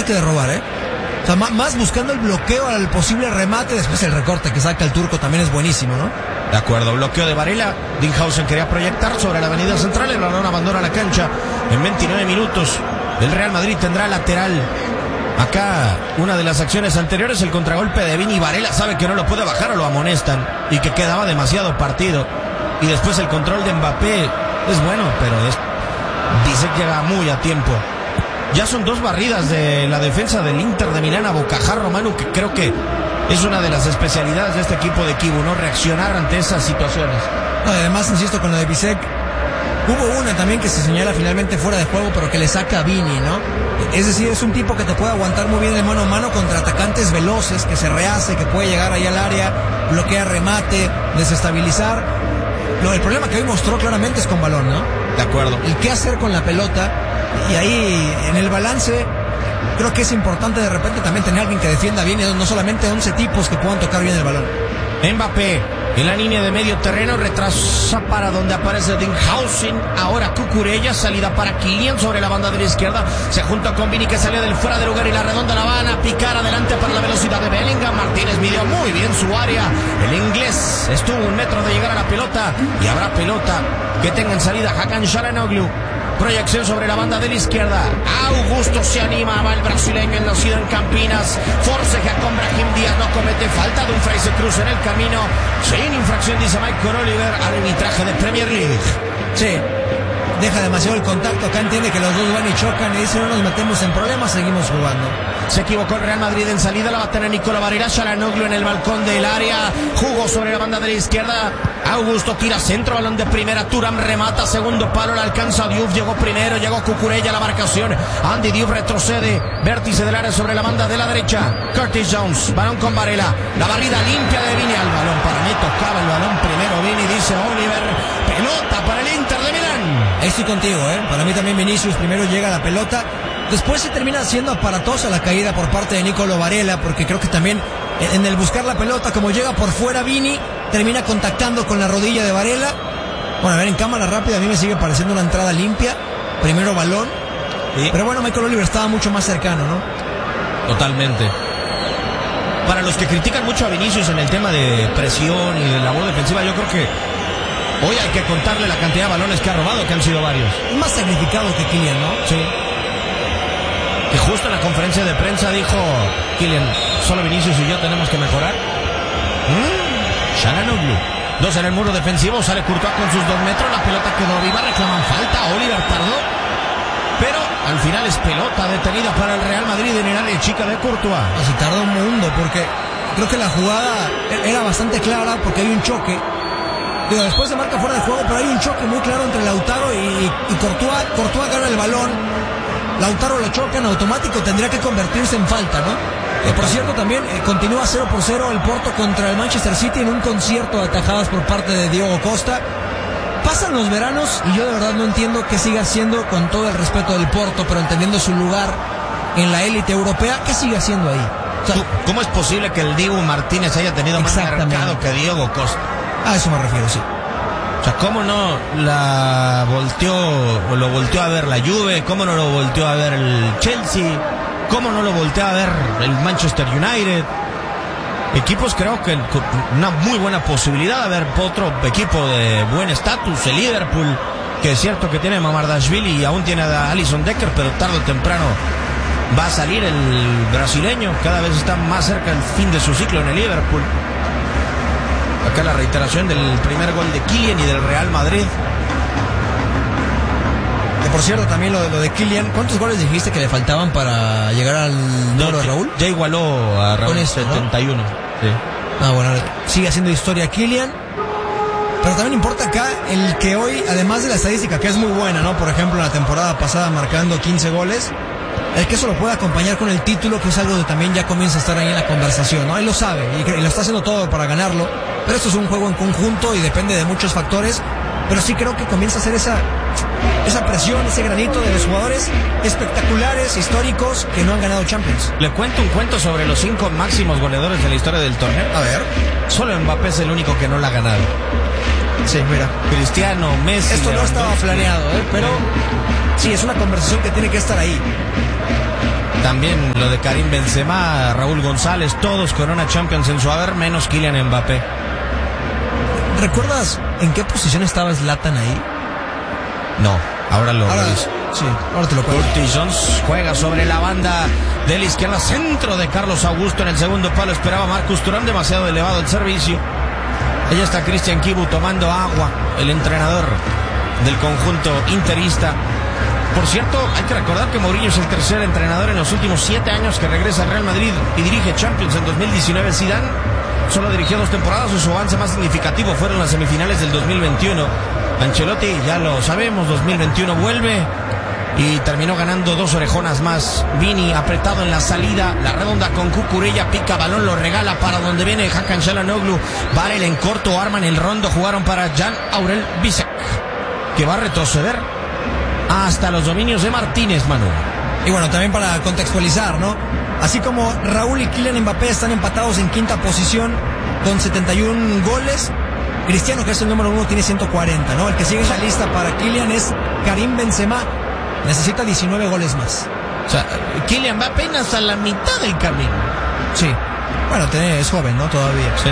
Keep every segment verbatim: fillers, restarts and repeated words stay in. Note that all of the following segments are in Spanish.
que de robar, ¿eh? O sea, más buscando el bloqueo al posible remate, después el recorte que saca el turco también es buenísimo, ¿no? De acuerdo, bloqueo de Varela. Dinghausen quería proyectar sobre la avenida central. El balón abandona la cancha en veintinueve minutos. El Real Madrid tendrá lateral. Acá, una de las acciones anteriores, el contragolpe de Vini. Varela sabe que no lo puede bajar o lo amonestan y que quedaba demasiado partido. Y después el control de Mbappé es bueno, pero es... dice que llega muy a tiempo. Ya son dos barridas de la defensa del Inter de Milán a bocajarro, Manu, que creo que es una de las especialidades de este equipo de Kibu, ¿no? Reaccionar ante esas situaciones. No, además, insisto, con lo de Bisek, hubo una también que se señala finalmente fuera de juego, pero que le saca a Vini, ¿no? Es decir, es un tipo que te puede aguantar muy bien de mano a mano contra atacantes veloces, que se rehace, que puede llegar ahí al área, bloquear remate, desestabilizar. Lo, el problema que hoy mostró claramente es con balón, ¿no? De acuerdo. El qué hacer con la pelota. Y ahí, en el balance, creo que es importante de repente también tener a alguien que defienda bien, y no solamente once tipos que puedan tocar bien el balón. Mbappé en la línea de medio terreno, retrasa para donde aparece Dinghausen. Ahora Cucurella, salida para Kylian sobre la banda de la izquierda. Se junta con Vini, que sale del fuera de lugar y la redonda la van a picar adelante para la velocidad de Bellingham. Martínez midió muy bien su área. El inglés estuvo un metro de llegar a la pelota y habrá pelota que tenga en salida Hakan Çalhanoğlu. Proyección sobre la banda de la izquierda. Augusto se anima, va el brasileño, el nacido en Campinas. Forceja con Brahim Díaz, no comete falta. Dumfries se cruza en el camino. Sin infracción, dice Michael Oliver. Arbitraje de Premier League. Sí, deja demasiado el contacto. Acá entiende que los dos van y chocan y dice: no nos metemos en problemas, seguimos jugando. Se equivocó el Real Madrid en salida, la va a tener Nicola Varela. Çalhanoğlu en el balcón del área, jugó sobre la banda de la izquierda. Augusto tira centro, balón de primera. Thuram remata, segundo palo, la alcanza Diouf. Llegó primero, llegó Cucurella, la marcación. Andy Diouf retrocede, vértice del área sobre la banda de la derecha. Curtis Jones, balón con Varela, la barrida limpia de Vini al balón. Para mí tocaba el balón primero Vini, dice Oliver. Pelota para el Inter de Milán. Estoy contigo, ¿eh? Para mí también Vinicius primero llega a la pelota. Después se termina haciendo aparatosa la caída por parte de Nicolo Varela, porque creo que también en el buscar la pelota, como llega por fuera Vini, termina contactando con la rodilla de Varela. Bueno, a ver, en cámara rápida a mí me sigue pareciendo una entrada limpia. Primero balón. Sí. Pero bueno, Michael Oliver estaba mucho más cercano, ¿no? Totalmente. Para los que critican mucho a Vinicius en el tema de presión y de labor defensiva, yo creo que hoy hay que contarle la cantidad de balones que ha robado, que han sido varios. Más sacrificado que Kylian, ¿no? Sí. Que justo en la conferencia de prensa dijo Kylian: solo Vinicius y yo tenemos que mejorar. Mm, Çalhanoğlu. Dos en el muro defensivo, sale Courtois con sus dos metros, la pelota quedó viva, reclaman falta, Oliver tardó, pero al final es pelota detenida para el Real Madrid en el área chica de Courtois. Así tardó un mundo, porque creo que la jugada era bastante clara, porque hay un choque. Digo, después se marca fuera de juego, pero hay un choque muy claro entre Lautaro y, y Courtois. Courtois gana el balón, Lautaro lo choca en automático, tendría que convertirse en falta, ¿no? Eh, por cierto, también eh, continúa cero por cero el Porto contra el Manchester City en un concierto de atajadas por parte de Diogo Costa. Pasan los veranos y yo de verdad no entiendo qué sigue haciendo, con todo el respeto del Porto, pero entendiendo su lugar en la élite europea, ¿qué sigue haciendo ahí? O sea, ¿cómo es posible que el Dibu Martínez haya tenido más mercado que Diogo Costa? A eso me refiero, sí. O sea, ¿cómo no la volteó, o lo volteó a ver la Juve? ¿Cómo no lo volteó a ver el Chelsea? ¿Cómo no lo volteó a ver el Manchester United? Equipos, creo que con una muy buena posibilidad de ver otro equipo de buen estatus, el Liverpool, que es cierto que tiene a Mamardashvili y aún tiene a Alisson Becker, pero tarde o temprano va a salir el brasileño. Cada vez está más cerca el fin de su ciclo en el Liverpool. Acá la reiteración del primer gol de Kylian y del Real Madrid. Que por cierto, también lo, lo de Kylian, ¿cuántos goles dijiste que le faltaban para llegar al número no, de Raúl? Ya igualó a Raúl, esto, setenta y uno. ¿No? Sí. Ah, bueno, sigue haciendo historia Kylian. Pero también importa acá el que hoy, además de la estadística, que es muy buena, ¿no? Por ejemplo, en la temporada pasada marcando quince goles, el que eso lo puede acompañar con el título, que es algo que también ya comienza a estar ahí en la conversación, ¿no? Él lo sabe y, y lo está haciendo todo para ganarlo, pero esto es un juego en conjunto y depende de muchos factores, pero sí creo que comienza a ser esa, esa presión, ese granito de los jugadores espectaculares, históricos, que no han ganado Champions. Le cuento un cuento sobre los cinco máximos goleadores de la historia del torneo. A ver. Solo Mbappé es el único que no la ha ganado. Sí, mira. Cristiano, Messi. Esto no estaba planeado, ¿eh? Pero sí, es una conversación que tiene que estar ahí. También lo de Karim Benzema, Raúl González, todos con una Champions en su haber, menos Kylian Mbappé. ¿Recuerdas en qué posición estaba Zlatan ahí? No, ahora lo ahora, reviso. Sí, ahora te lo cuento. Curtis Jones juega sobre la banda de la izquierda, centro de Carlos Augusto en el segundo palo, esperaba Marcus Thuram, demasiado elevado el servicio. Allá está Christian Kibu tomando agua, el entrenador del conjunto interista. Por cierto, hay que recordar que Mourinho es el tercer entrenador en los últimos siete años que regresa al Real Madrid y dirige Champions. En dos mil diecinueve Zidane solo dirigió dos temporadas y su avance más significativo fueron las semifinales del dos mil veintiuno. Ancelotti, ya lo sabemos, dos mil veintiuno vuelve y terminó ganando dos orejonas más. Vini apretado en la salida, la redonda con Cucurella, pica balón, lo regala para donde viene Hakan Çalhanoğlu. Varela en corto, arman el rondo, jugaron para Jan Aurel Bisek, que va a retroceder hasta los dominios de Martínez, Manu. Y bueno, también para contextualizar, ¿no? Así como Raúl y Kylian Mbappé están empatados en quinta posición con setenta y un goles, Cristiano, que es el número uno, tiene ciento cuarenta, ¿no? El que sigue en la lista para Kylian es Karim Benzema, necesita diecinueve goles más. O sea, Kylian va apenas a la mitad del camino. Sí, bueno, tiene, es joven, ¿no? Todavía. Sí.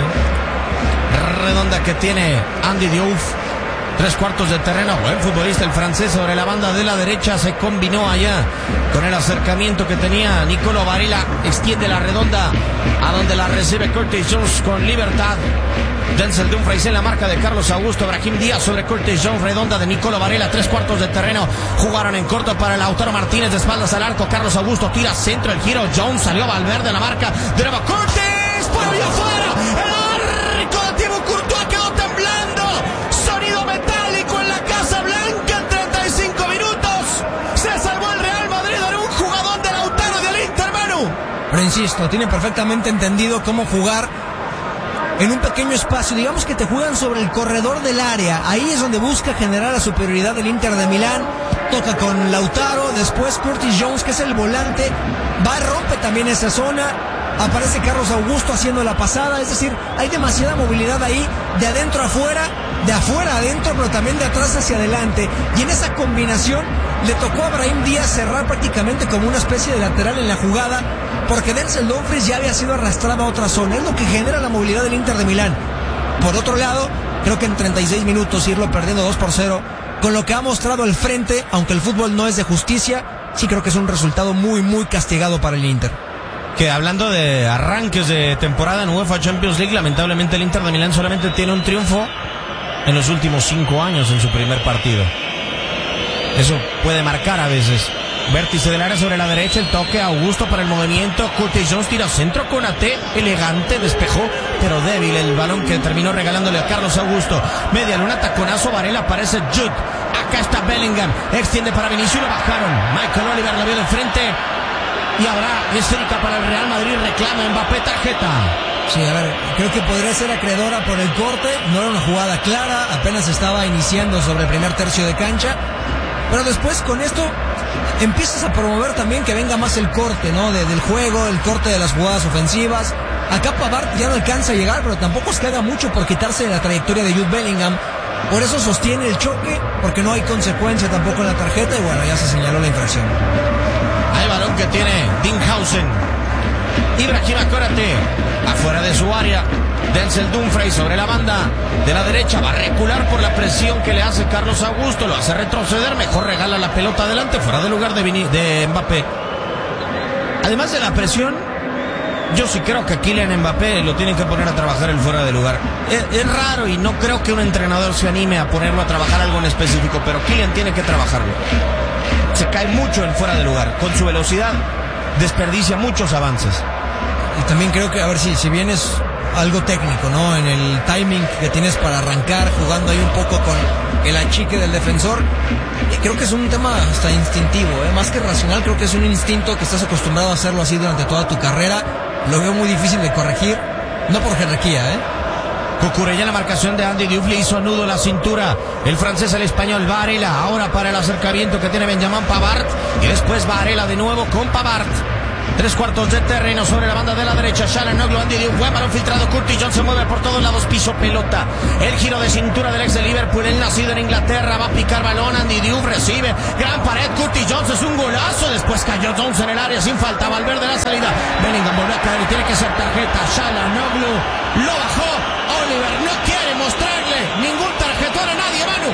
Redonda que tiene Andy Diouf. Tres cuartos de terreno, buen futbolista el francés sobre la banda de la derecha, se combinó allá con el acercamiento que tenía Nicolo Varela, extiende la redonda a donde la recibe Curtis Jones con libertad. Denzel Dumfries en la marca de Carlos Augusto, Brahim Díaz sobre Curtis Jones, redonda de Nicolo Varela, tres cuartos de terreno, jugaron en corto para Lautaro Martínez, de espaldas al arco, Carlos Augusto tira centro, el giro, Jones salió Valverde en la marca, de nuevo Curtis, por ahí afuera, el arco de Thibaut Courtois quedó temblando, sonido metálico en la Casa Blanca en treinta y cinco minutos, se salvó el Real Madrid en un jugador de Lautaro del Inter, Manu. Pero insisto, tiene perfectamente entendido cómo jugar en un pequeño espacio, digamos que te juegan sobre el corredor del área, ahí es donde busca generar la superioridad del Inter de Milán, toca con Lautaro, después Curtis Jones, que es el volante, va y rompe también esa zona, aparece Carlos Augusto haciendo la pasada, es decir, hay demasiada movilidad ahí, de adentro a afuera, de afuera a adentro, pero también de atrás hacia adelante, y en esa combinación le tocó a Brahim Díaz cerrar prácticamente como una especie de lateral en la jugada, porque Denzel Dumfries ya había sido arrastrado a otra zona, es lo que genera la movilidad del Inter de Milán. Por otro lado, creo que en treinta y seis minutos irlo perdiendo dos por cero, con lo que ha mostrado el frente, aunque el fútbol no es de justicia, sí creo que es un resultado muy muy castigado para el Inter. Que hablando de arranques de temporada en UEFA Champions League, lamentablemente el Inter de Milán solamente tiene un triunfo en los últimos cinco años en su primer partido. Eso puede marcar a veces. Vértice del área sobre la derecha, el toque a Augusto para el movimiento, Curtis Jones tira centro con A T, elegante, despejó, pero débil el balón que terminó regalándole a Carlos Augusto. Media luna, taconazo, Varela, aparece Jude, acá está Bellingham, extiende para Vinicius, lo bajaron, Michael Oliver lo vio de frente, y habrá esférica para el Real Madrid, reclama Mbappé tarjeta. Sí, a ver, creo que podría ser acreedora por el corte, no era una jugada clara, apenas estaba iniciando sobre el primer tercio de cancha, pero después con esto empiezas a promover también que venga más el corte, ¿no? De, del juego, el corte de las jugadas ofensivas. Acá Pavard ya no alcanza a llegar, pero tampoco es que haga mucho por quitarse de la trayectoria de Jude Bellingham. Por eso sostiene el choque, porque no hay consecuencia tampoco en la tarjeta, y bueno, ya se señaló la infracción. Hay balón que tiene Dinghausen. Ibrahima Konate, afuera de su área. Denzel Dumfries sobre la banda de la derecha, va a recular por la presión que le hace Carlos Augusto, lo hace retroceder, mejor regala la pelota adelante, fuera de lugar de, Vini, de Mbappé. Además de la presión, yo sí creo que a Kylian Mbappé lo tienen que poner a trabajar el fuera de lugar. Es, es raro y no creo que un entrenador se anime a ponerlo a trabajar algo en específico, pero Kylian tiene que trabajarlo. Se cae mucho en fuera de lugar, con su velocidad desperdicia muchos avances. Y también creo que, a ver, si, si bien es algo técnico, ¿no? En el timing que tienes para arrancar, jugando ahí un poco con el achique del defensor, y creo que es un tema hasta instintivo, ¿eh? Más que racional, creo que es un instinto que estás acostumbrado a hacerlo así durante toda tu carrera. Lo veo muy difícil de corregir, no por jerarquía, ¿eh? Cucurella en la marcación de Andy Diouf, le hizo nudo la cintura el francés al español. Varela ahora para el acercamiento que tiene Benjamin Pavard, y después Varela de nuevo con Pavard. Tres cuartos de terreno sobre la banda de la derecha. Çalhanoğlu, Andy Diouf, buen balón filtrado. Curtis Jones se mueve por todos lados, piso pelota. El giro de cintura del ex de Liverpool, el nacido en Inglaterra, va a picar balón. Andy Diouf recibe, gran pared. Curtis Jones es un golazo. Después cayó Jones en el área sin falta. Valverde la salida. Bellingham volvió a caer y tiene que ser tarjeta. Çalhanoğlu lo bajó. Oliver no quiere mostrarle ningún tarjetón a nadie, Manu.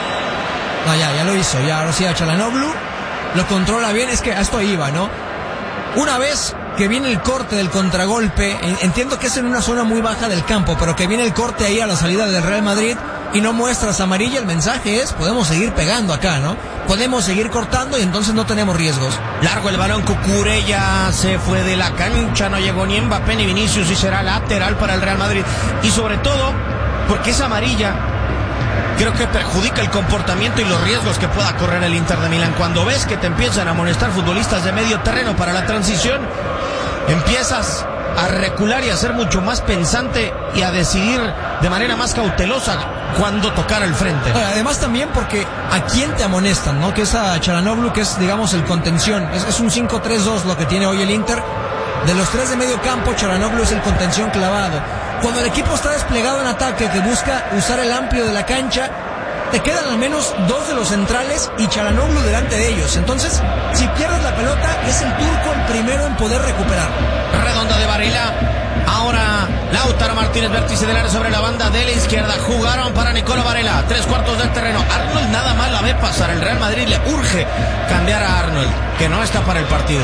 No, ya, ya lo hizo. Ya, ahora sí, a Çalhanoğlu lo controla bien. Es que a esto iba, ¿no? Una vez que viene el corte del contragolpe, entiendo que es en una zona muy baja del campo, pero que viene el corte ahí a la salida del Real Madrid y no muestras amarilla, el mensaje es, podemos seguir pegando acá, ¿no? Podemos seguir cortando y entonces no tenemos riesgos. Largo el balón, Cucurella se fue de la cancha, no llegó ni Mbappé ni Vinicius y será lateral para el Real Madrid. Y sobre todo, porque esa amarilla creo que perjudica el comportamiento y los riesgos que pueda correr el Inter de Milán. Cuando ves que te empiezan a amonestar futbolistas de medio terreno para la transición, empiezas a recular y a ser mucho más pensante y a decidir de manera más cautelosa cuando tocar el frente. Además también porque a quién te amonestan, ¿no? Que es a Çalhanoğlu, que es, digamos, el contención. Es, es un cinco tres dos lo que tiene hoy el Inter. De los tres de medio campo, Çalhanoğlu es el contención clavado. Cuando el equipo está desplegado en ataque, que busca usar el amplio de la cancha, te quedan al menos dos de los centrales y Çalhanoğlu delante de ellos. Entonces, si pierdes la pelota, es el turco el primero en poder recuperar. Redonda de Barilla. Ahora Lautaro Martínez, vértice del área sobre la banda de la izquierda. Jugaron para Nicolo Varela. Tres cuartos del terreno. Arnold nada más la ve pasar. El Real Madrid le urge cambiar a Arnold, que no está para el partido.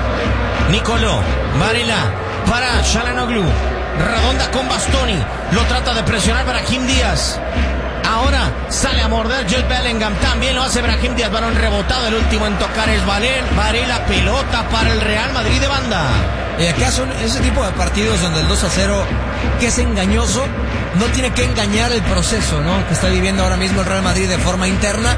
Nicolo Varela para Çalhanoğlu. Redonda con Bastoni. Lo trata de presionar Brahim Díaz. Ahora sale a morder Jude Bellingham. También lo hace Brahim Díaz. Balón rebotado. El último en tocar es Varela. Pelota para el Real Madrid de banda. Y acá son ese tipo de partidos donde el dos a cero, que es engañoso, no tiene que engañar el proceso, ¿no? Que está viviendo ahora mismo el Real Madrid de forma interna.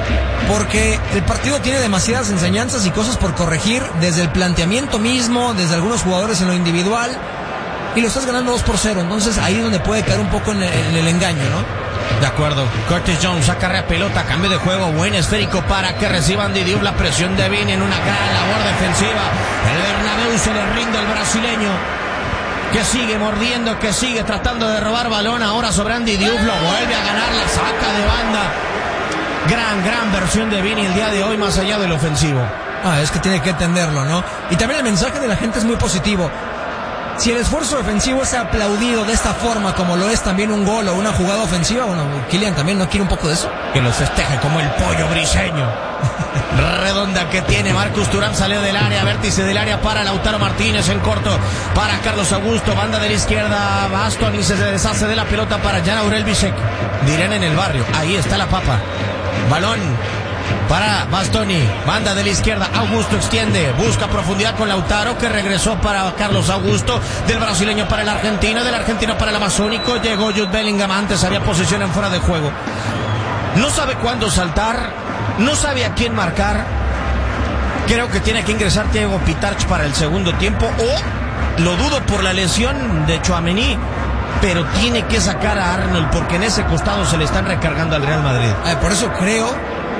Porque el partido tiene demasiadas enseñanzas y cosas por corregir. Desde el planteamiento mismo, desde algunos jugadores en lo individual. Y lo estás ganando dos por cero. Entonces ahí es donde puede caer un poco en el, en el engaño, ¿no? De acuerdo. Curtis Jones saca a pelota, cambio de juego, buen esférico para que reciba Andy Diouf. La presión de Vini en una gran labor defensiva. El Bernabéu se le rinde al brasileño, que sigue mordiendo, que sigue tratando de robar balón. Ahora sobre Andy Diouf, lo vuelve a ganar, la saca de banda. Gran, gran versión de Vini el día de hoy, más allá del ofensivo. Ah, es que tiene que entenderlo, ¿no? Y también el mensaje de la gente es muy positivo. Si el esfuerzo defensivo es aplaudido de esta forma, como lo es también un gol o una jugada ofensiva, bueno, Kylian también no quiere un poco de eso. Que lo festeje como el pollo briseño. Redonda que tiene Marcus Thuram, salió del área, vértice del área para Lautaro Martínez en corto, para Carlos Augusto, banda de la izquierda, Baston y se deshace de la pelota para Jan Aurel Bisek. Dirán en el barrio, ahí está la papa. Balón para Bastoni, banda de la izquierda, Augusto extiende, busca profundidad con Lautaro, que regresó para Carlos Augusto, del brasileño para el argentino, del argentino para el amazónico, llegó Jude Bellingham, antes había posición en fuera de juego. No sabe cuándo saltar, no sabe a quién marcar. Creo que tiene que ingresar Thiago Pitarch para el segundo tiempo, o lo dudo por la lesión de Tchouaméni, pero tiene que sacar a Arnold, porque en ese costado se le están recargando al Real Madrid. Ay, por eso creo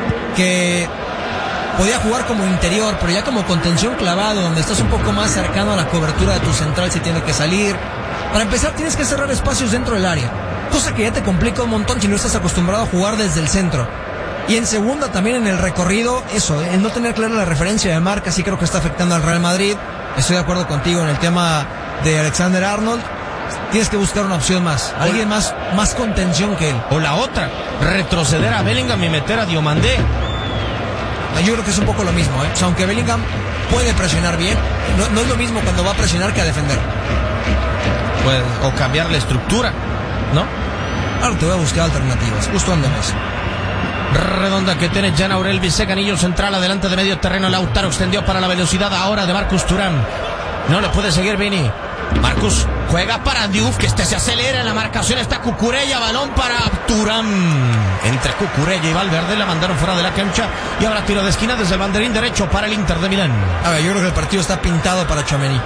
que podía jugar como interior, pero ya como contención clavado, donde estás un poco más cercano a la cobertura de tu central si tiene que salir. Para empezar tienes que cerrar espacios dentro del área, cosa que ya te complica un montón si no estás acostumbrado a jugar desde el centro. Y en segunda también en el recorrido, eso, el no tener clara la referencia de marca sí creo que está afectando al Real Madrid. Estoy de acuerdo contigo en el tema de Alexander Arnold. Tienes que buscar una opción más, alguien más, más contención que él. O la otra, retroceder a Bellingham y meter a Diomandé. Yo creo que es un poco lo mismo, ¿eh? O sea, aunque Bellingham puede presionar bien, no, no es lo mismo cuando va a presionar que a defender. Pues, o cambiar la estructura, ¿no? Ahora te voy a buscar alternativas, justo ando en eso. Redonda que tiene Jan Aurel Bisek, anillo central adelante de medio terreno. Lautaro extendió para la velocidad ahora de Marcus Thuram. No le puede seguir Vini. Marcus juega para Diouf, que este se acelera en la marcación, está Cucurella, balón para Thuram. Entre Cucurella y Valverde la mandaron fuera de la cancha y ahora tiro de esquina desde el banderín derecho para el Inter de Milán. A ver, yo creo que el partido está pintado para Tchouaméni.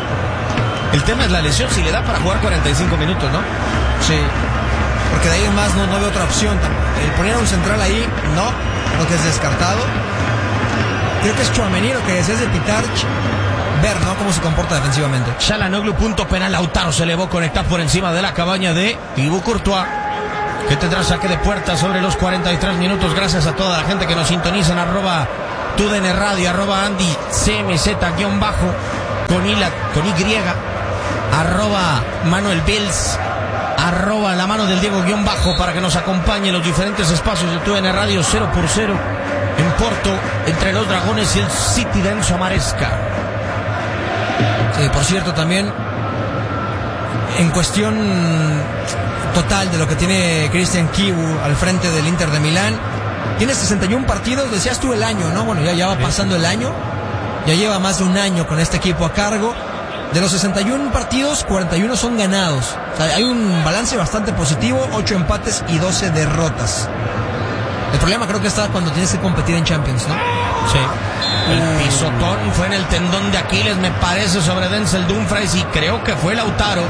El tema es la lesión, si le da para jugar cuarenta y cinco minutos, ¿no? Sí, porque de ahí en más no, no veo otra opción. El poner a un central ahí, no, lo que es descartado. Creo que es Tchouaméni, lo que decías de Pitarch. ver, ¿no?, cómo se comporta defensivamente. Çalhanoğlu, punto penal. Lautaro se elevó, conecta por encima de la cabaña de Thibaut Courtois, que tendrá saque de puerta sobre los cuarenta y tres minutos. Gracias a toda la gente que nos sintoniza en arroba T U D N Radio, arroba Andy C M Z guión bajo con Y, con Y, arroba Manuel Bills, arroba la mano del Diego guión bajo, para que nos acompañe en los diferentes espacios de T U D N Radio. Cero por cero en Porto, entre los Dragones y el City de Enzo Maresca. Sí, por cierto, también en cuestión total de lo que tiene Christian Chivu al frente del Inter de Milán, tiene sesenta y uno partidos, decías tú el año, ¿no? Bueno, ya, ya va pasando el año, ya lleva más de un año con este equipo a cargo. De los sesenta y uno partidos, cuarenta y uno son ganados. O sea, hay un balance bastante positivo, ocho empates y doce derrotas. El problema creo que está cuando tienes que competir en Champions, ¿no? Sí. El pisotón fue en el tendón de Aquiles, me parece, sobre Denzel Dumfries, y creo que fue Lautaro.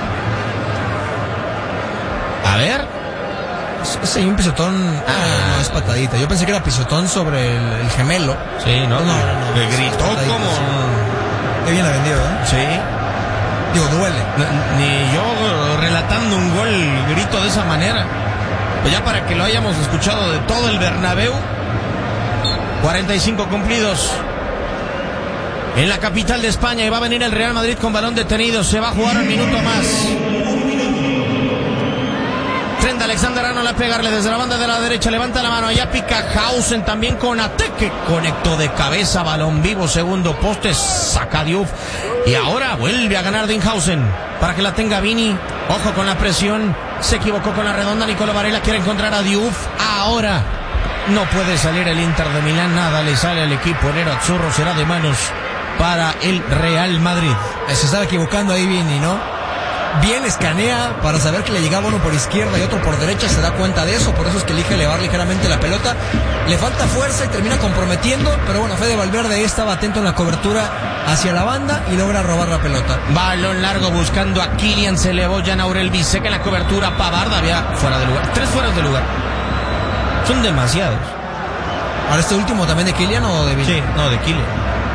A ver. Sí, un pisotón. Ah, no, es patadita. Yo pensé que era pisotón sobre el, el gemelo. Sí, no, no, no. no, Le gritó como. Sí. Qué bien la vendió, ¿eh? Sí. Digo, duele. Ni yo relatando un gol grito de esa manera. Pues ya para que lo hayamos escuchado de todo el Bernabéu. cuarenta y cinco cumplidos en la capital de España, y va a venir el Real Madrid con balón detenido. Se va a jugar un minuto más. Trent Alexander-Arnold a pegarle desde la banda de la derecha, levanta la mano, allá pica Hausen también con Ate, que conectó de cabeza, balón vivo, segundo poste, saca Diouf, y ahora vuelve a ganar Dinhausen para que la tenga Vini. Ojo con la presión, se equivocó con la redonda, Nicolò Varela quiere encontrar a Diouf, ahora no puede salir el Inter de Milán, nada le sale al equipo nerazzurro, será de manos para el Real Madrid. Se estaba equivocando ahí Vini, ¿no? Bien escanea para saber que le llegaba uno por izquierda y otro por derecha, se da cuenta de eso, por eso es que elige elevar ligeramente la pelota. Le falta fuerza y termina comprometiendo, pero bueno, Fede Valverde estaba atento en la cobertura hacia la banda y logra robar la pelota. Balón largo buscando a Kylian, se elevó Jan Aurel Bisek en la cobertura, Pavard había fuera de lugar, tres fueras de lugar. Son demasiados. ¿Ahora este último también de Kylian o de Vini? Sí, no, de Kylian.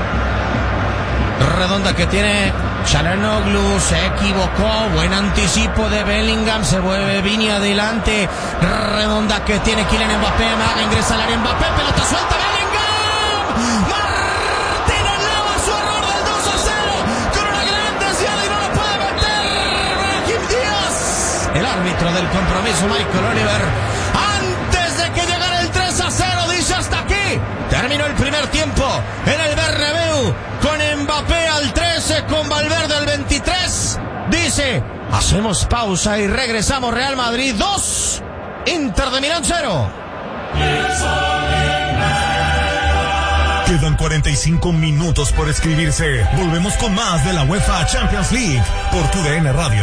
Redonda que tiene Çalhanoğlu, se equivocó, buen anticipo de Bellingham, se vuelve Vini adelante, redonda que tiene Kylian Mbappé, Maga ingresa al área, Mbappé, pelota suelta, Bellingham, Martínez Lava, su error del dos a cero, con una gran desviada y no lo puede meter, Brahim Díaz, el árbitro del compromiso, Michael Oliver, antes de que llegara el tres a cero, dice hasta aquí, terminó el primer tiempo en el Bernabéu, con Mbappé al trece, con Valverde al veintitrés, dice, hacemos pausa y regresamos. Real Madrid dos, Inter de Milán cero. Quedan cuarenta y cinco minutos por escribirse. Volvemos con más de la UEFA Champions League por T U D N Radio.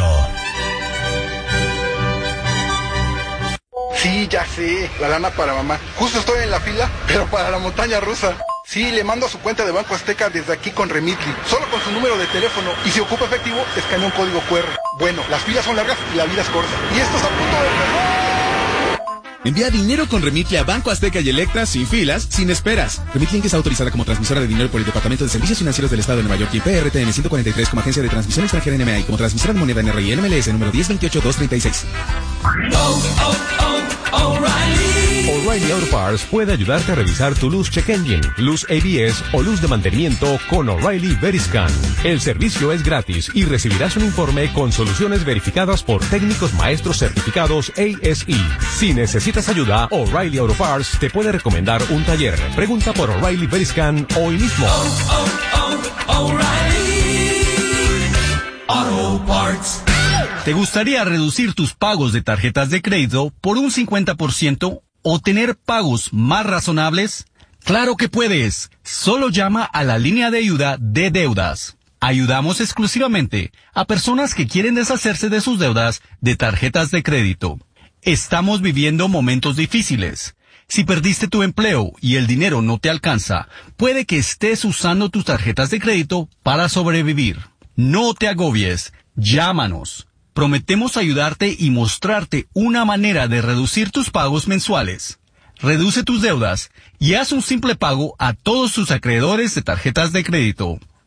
Sí, ya sé, la lana para mamá. Justo estoy en la fila, pero para la montaña rusa. Sí, le mando a su cuenta de Banco Azteca desde aquí con Remitly, solo con su número de teléfono, y si ocupa efectivo, escanea un código cu erre. Bueno, las filas son largas y la vida es corta. Y esto es a punto de... Envía dinero con Remitly a Banco Azteca y Electra sin filas, sin esperas. Remitly es autorizada como transmisora de dinero por el Departamento de Servicios Financieros del Estado de Nueva York y P R T N ciento cuarenta y tres como agencia de transmisión extranjera N M A y como transmisora de moneda N R I N M L S número diez veintiocho dos treinta y seis. Oh, oh, oh, O'Reilly. O'Reilly Auto Parts puede ayudarte a revisar tu luz check engine, luz A B S o luz de mantenimiento con O'Reilly Veriscan. El servicio es gratis y recibirás un informe con soluciones verificadas por técnicos maestros certificados A S E. Si necesitas ayuda, O'Reilly Auto Parts te puede recomendar un taller. Pregunta por O'Reilly Veriscan hoy mismo. Oh, oh, oh, O'Reilly Auto Parts. ¿Te gustaría reducir tus pagos de tarjetas de crédito por un cincuenta por ciento o tener pagos más razonables? ¡Claro que puedes! Solo llama a la línea de ayuda de deudas. Ayudamos exclusivamente a personas que quieren deshacerse de sus deudas de tarjetas de crédito. Estamos viviendo momentos difíciles. Si perdiste tu empleo y el dinero no te alcanza, puede que estés usando tus tarjetas de crédito para sobrevivir. No te agobies. Llámanos. Prometemos ayudarte y mostrarte una manera de reducir tus pagos mensuales. Reduce tus deudas y haz un simple pago a todos tus acreedores de tarjetas de crédito.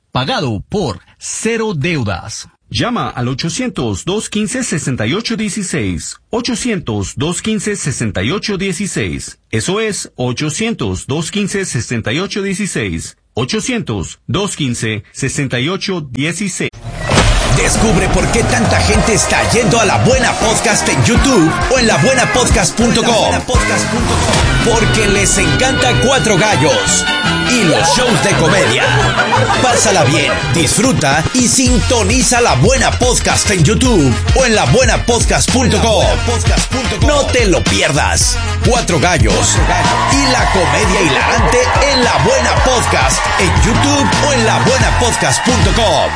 pagado por Cero Deudas. Llama al ochocientos, dos quince, sesenta y ocho dieciséis. ochocientos, dos quince, sesenta y ocho dieciséis. Eso es ochocientos, dos quince, sesenta y ocho dieciséis. ochocientos, dos quince, sesenta y ocho dieciséis. Descubre por qué tanta gente está yendo a La Buena Podcast en YouTube o en la buena podcast punto com. Porque les encanta Cuatro Gallos y los shows de comedia. Pásala bien, disfruta y sintoniza La Buena Podcast en YouTube o en la buena podcast punto com. No te lo pierdas. Cuatro Gallos y la comedia hilarante en La Buena Podcast en YouTube o en la buena podcast punto com.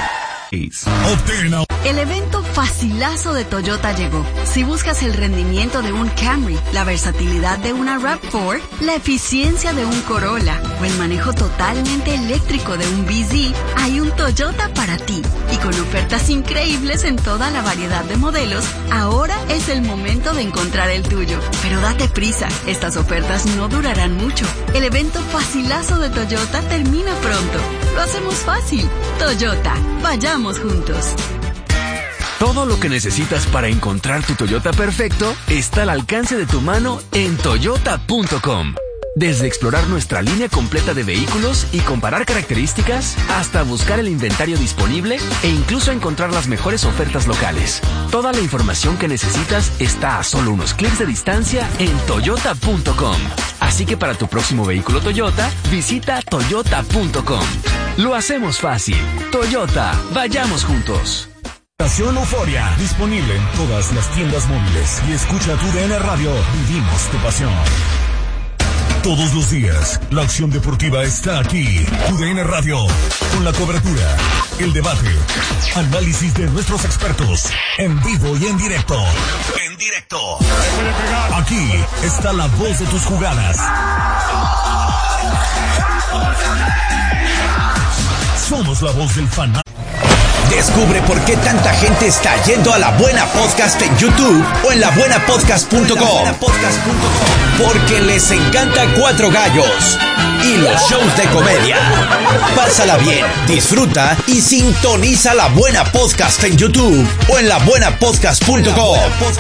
El evento facilazo de Toyota llegó. Si buscas el rendimiento de un Camry, la versatilidad de una RAV cuatro, la eficiencia de un Corolla o el manejo totalmente eléctrico de un B Z, hay un Toyota para ti. Y con ofertas increíbles en toda la variedad de modelos, ahora es el momento de encontrar el tuyo. Pero date prisa, estas ofertas no durarán mucho. El evento facilazo de Toyota termina pronto. Lo hacemos fácil. Toyota, vayamos juntos. Todo lo que necesitas para encontrar tu Toyota perfecto está al alcance de tu mano en toyota punto com. Desde explorar nuestra línea completa de vehículos y comparar características, hasta buscar el inventario disponible e incluso encontrar las mejores ofertas locales. Toda la información que necesitas está a solo unos clics de distancia en toyota punto com. Así que para tu próximo vehículo Toyota, visita toyota punto com. Lo hacemos fácil. Toyota, vayamos juntos. Estación Euforia, disponible en todas las tiendas móviles. Y escucha tu D N Radio, vivimos tu pasión. Todos los días, la acción deportiva está aquí. Tu D N Radio, con la cobertura, el debate, análisis de nuestros expertos, en vivo y en directo. En directo. Aquí está la voz de tus jugadas. Somos la voz del fanático. Descubre por qué tanta gente está yendo a La Buena Podcast en YouTube o en la buena podcast punto com. Porque les encanta Cuatro Gallos y los shows de comedia. Pásala bien, disfruta y sintoniza La Buena Podcast en YouTube o en la buena podcast punto com.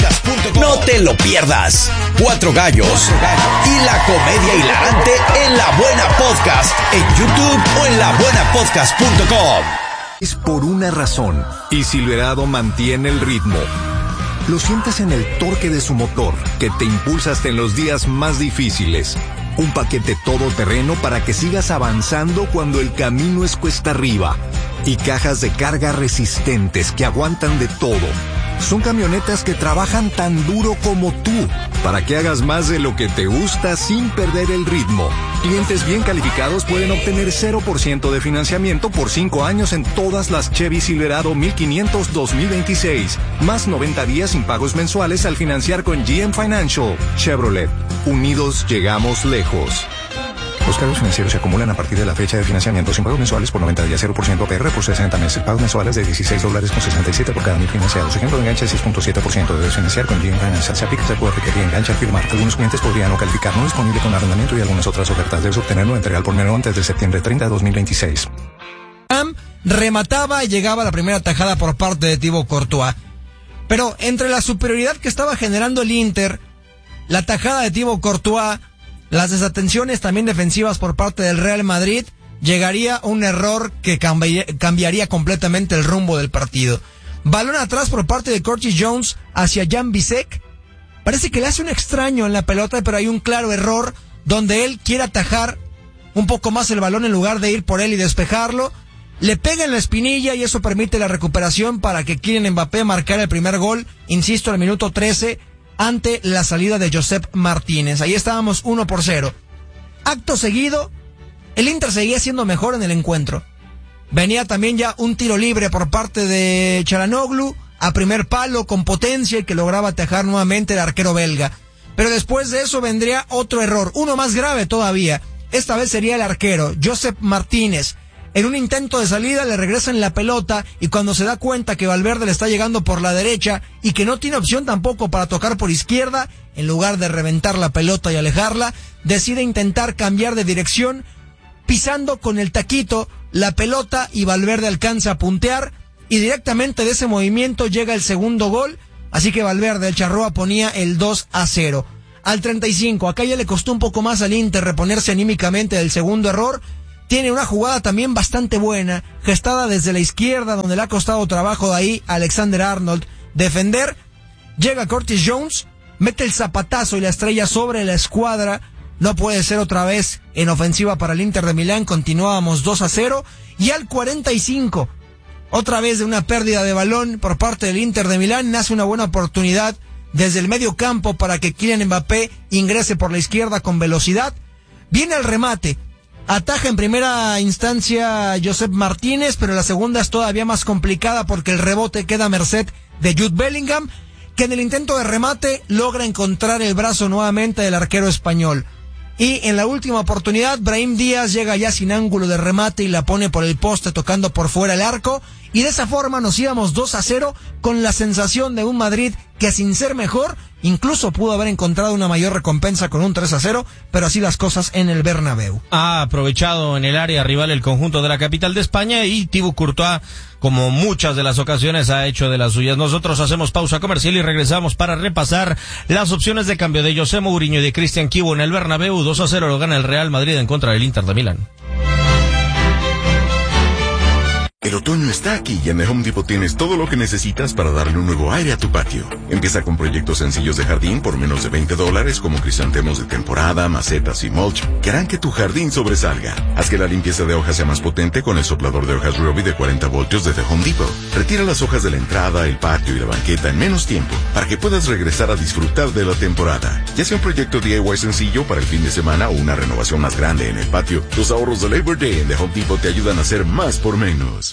No te lo pierdas. Cuatro Gallos y la comedia hilarante en La Buena Podcast en YouTube o en la buena podcast punto com. Es por una razón, y Silverado mantiene el ritmo. Lo sientes en el torque de su motor, que te impulsa hasta en los días más difíciles. Un paquete todoterreno para que sigas avanzando cuando el camino es cuesta arriba. Y cajas de carga resistentes que aguantan de todo. Son camionetas que trabajan tan duro como tú, para que hagas más de lo que te gusta sin perder el ritmo. Clientes bien calificados pueden obtener cero por ciento de financiamiento por cinco años en todas las Chevy Silverado mil quinientos dos mil veintiséis, más noventa días sin pagos mensuales al financiar con G M Financial. Chevrolet, unidos llegamos lejos. Los cargos financieros se acumulan a partir de la fecha de financiamiento sin pagos mensuales por noventa días, cero por ciento A P R por sesenta meses, pagos mensuales de dieciséis dólares con sesenta y siete por cada mil financiados. Ejemplo de enganche seis punto siete por ciento. Debes financiar con G M Financial. Se aplica, se puede requerir enganche al firmar. Algunos clientes podrían no calificar, no disponible con arrendamiento y algunas otras ofertas. Debes obtenerlo entre al por menor antes de septiembre treinta de dos mil veintiséis. Remataba y llegaba la primera tajada por parte de Thibaut Courtois. Pero entre la superioridad que estaba generando el Inter, la tajada de Thibaut Courtois, las desatenciones también defensivas por parte del Real Madrid, llegaría un error que cambi- cambiaría completamente el rumbo del partido. Balón atrás por parte de Curtis Jones hacia Jan Bisek. Parece que le hace un extraño en la pelota, pero hay un claro error donde él quiere atajar un poco más el balón en lugar de ir por él y despejarlo. Le pega en la espinilla y eso permite la recuperación para que Kylian Mbappé marcara el primer gol, insisto, al minuto trece, ante la salida de Josep Martínez. Ahí estábamos uno por cero. Acto seguido, el Inter seguía siendo mejor en el encuentro. Venía también ya un tiro libre por parte de Çalhanoğlu, a primer palo con potencia y que lograba atajar nuevamente el arquero belga. Pero después de eso vendría otro error, uno más grave todavía. Esta vez sería el arquero, Josep Martínez. En un intento de salida le regresan la pelota y cuando se da cuenta que Valverde le está llegando por la derecha y que no tiene opción tampoco para tocar por izquierda, en lugar de reventar la pelota y alejarla, decide intentar cambiar de dirección, pisando con el taquito la pelota y Valverde alcanza a puntear y directamente de ese movimiento llega el segundo gol, así que Valverde, el Charrúa, ponía el dos a cero. Al treinta y cinco, acá ya le costó un poco más al Inter reponerse anímicamente del segundo error. Tiene una jugada también bastante buena, gestada desde la izquierda, donde le ha costado trabajo de ahí a Alexander Arnold defender. Llega Curtis Jones, mete el zapatazo y la estrella sobre la escuadra. No puede ser otra vez en ofensiva para el Inter de Milán. Continuábamos dos a cero. Y al cuarenta y cinco, otra vez de una pérdida de balón por parte del Inter de Milán, nace una buena oportunidad desde el medio campo para que Kylian Mbappé ingrese por la izquierda con velocidad. Viene el remate. Ataja en primera instancia Josep Martínez, pero la segunda es todavía más complicada porque el rebote queda a merced de Jude Bellingham, que en el intento de remate logra encontrar el brazo nuevamente del arquero español. Y en la última oportunidad, Brahim Díaz llega ya sin ángulo de remate y la pone por el poste tocando por fuera el arco. Y de esa forma nos íbamos dos a cero con la sensación de un Madrid que sin ser mejor, incluso pudo haber encontrado una mayor recompensa con un tres a cero, pero así las cosas en el Bernabéu. Ha aprovechado en el área rival el conjunto de la capital de España y Thibaut Courtois, como muchas de las ocasiones, ha hecho de las suyas. Nosotros hacemos pausa comercial y regresamos para repasar las opciones de cambio de José Mourinho y de Cristian Chivo en el Bernabéu. dos a cero lo gana el Real Madrid en contra del Inter de Milán. El otoño está aquí y en The Home Depot tienes todo lo que necesitas para darle un nuevo aire a tu patio. Empieza con proyectos sencillos de jardín por menos de veinte dólares, como crisantemos de temporada, macetas y mulch, que harán que tu jardín sobresalga. Haz que la limpieza de hojas sea más potente con el soplador de hojas Ryobi de cuarenta voltios de The Home Depot. Retira las hojas de la entrada, el patio y la banqueta en menos tiempo, para que puedas regresar a disfrutar de la temporada. Ya sea un proyecto D I Y sencillo para el fin de semana o una renovación más grande en el patio, los ahorros de Labor Day en The Home Depot te ayudan a hacer más por menos.